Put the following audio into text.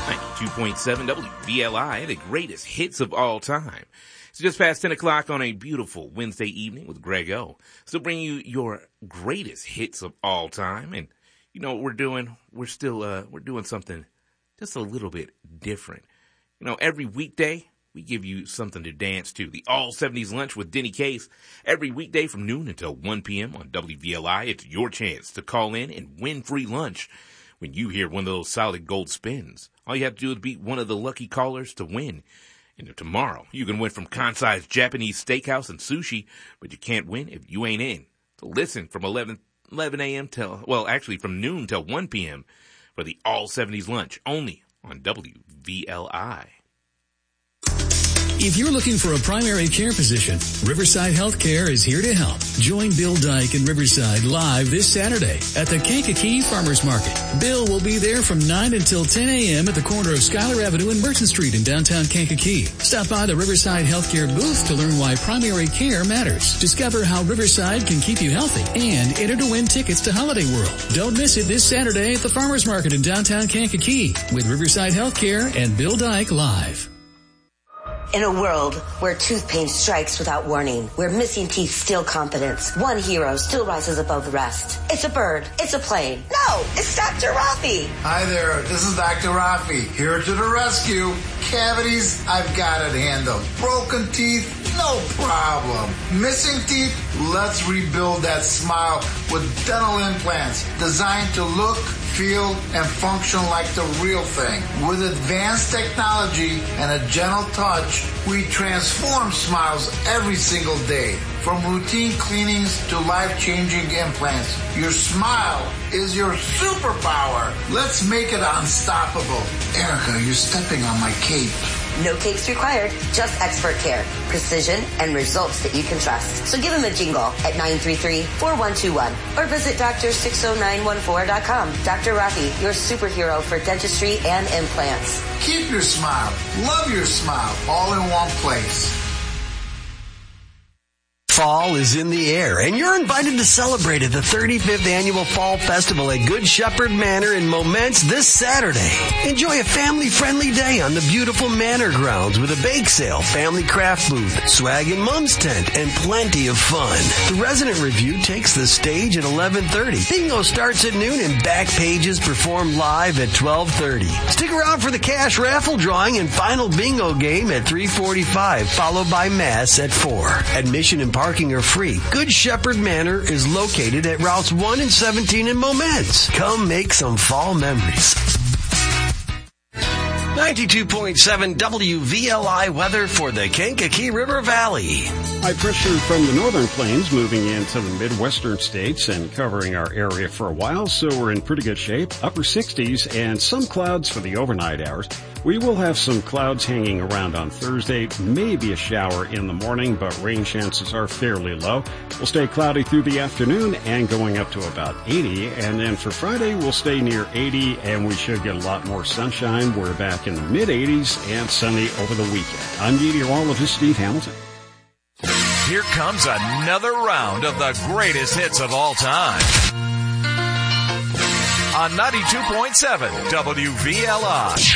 92.7 WVLI, the greatest hits of all time. It's just past 10 o'clock on a beautiful Wednesday evening with Greg O. So bring you your greatest hits of all time. And you know what we're doing? We're doing something just a little bit different. You know, every weekday we give you something to dance to. The All 70s Lunch with Denny Case. Every weekday from noon until 1 p.m. on WVLI. It's your chance to call in and win free lunch when you hear one of those solid gold spins. All you have to do is beat one of the lucky callers to win. And tomorrow, you can win from Kansai's Japanese Steakhouse and Sushi, but you can't win if you ain't in. So listen from 11 a.m. from noon till 1 p.m. for the All 70s Lunch, only on WVLI. If you're looking for a primary care physician, Riverside Healthcare is here to help. Join Bill Dyke in Riverside live this Saturday at the Kankakee Farmers Market. Bill will be there from 9 until 10 a.m. at the corner of Schuyler Avenue and Merchant Street in downtown Kankakee. Stop by the Riverside Healthcare booth to learn why primary care matters. Discover how Riverside can keep you healthy and enter to win tickets to Holiday World. Don't miss it this Saturday at the Farmers Market in downtown Kankakee with Riverside Healthcare and Bill Dyke live. In a world where tooth pain strikes without warning, where missing teeth steal confidence, one hero still rises above the rest. It's a bird. It's a plane. No, it's Dr. Rafi. Hi there, this is Dr. Rafi, here to the rescue. Cavities, I've got it handled. Broken teeth, no problem. Missing teeth, let's rebuild that smile with dental implants designed to look, feel, and function like the real thing. With advanced technology and a gentle touch, we transform smiles every single day. From routine cleanings to life-changing implants, your smile is your superpower. Let's make it unstoppable. Erica, you're stepping on my cape. No capes required, just expert care, precision, and results that you can trust. So give him a jingle at 933-4121 or visit Dr.60914.com. Dr. Rafi, your superhero for dentistry and implants. Keep your smile, love your smile, all in one place. Fall is in the air, and you're invited to celebrate at the 35th Annual Fall Festival at Good Shepherd Manor in Momence this Saturday. Enjoy a family-friendly day on the beautiful manor grounds with a bake sale, family craft booth, swag and mom's tent, and plenty of fun. The Resident Review takes the stage at 11:30. Bingo starts at noon, and Back Pages perform live at 12:30. Stick around for the cash raffle drawing and final bingo game at 3:45, followed by Mass at 4. Admission and parking are free. Good Shepherd Manor is located at routes 1 and 17 in Momence. Come make some fall memories. 92.7 WVLI weather for the Kankakee River Valley. High pressure from the northern plains moving into the midwestern states and covering our area for a while, so we're in pretty good shape. Upper 60s and some clouds for the overnight hours. We will have some clouds hanging around on Thursday, maybe a shower in the morning, but rain chances are fairly low. We'll stay cloudy through the afternoon and going up to about 80. And then for Friday, we'll stay near 80, and we should get a lot more sunshine. We're back in the mid-80s and sunny over the weekend. I'm meteorologist Steve Hamilton. Here comes another round of the greatest hits of all time on 92.7 WVLI.